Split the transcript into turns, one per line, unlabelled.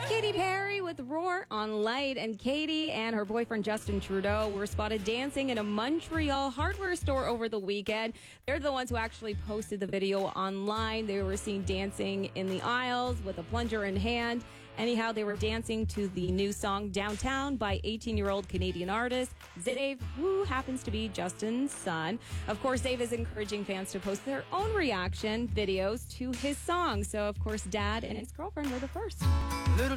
Katy Perry with Roar on Light, and Katy and her boyfriend Justin Trudeau were spotted dancing in a Montreal hardware store over the weekend. They're the ones who actually posted the video online. They were seen dancing in the aisles with a plunger in hand. Anyhow, they were dancing to the new song Downtown by 18-year-old Canadian artist Dave, who happens to be Justin's son. Of course, Dave is encouraging fans to post their own reaction videos to his song. So, of course, Dad and his girlfriend were the first.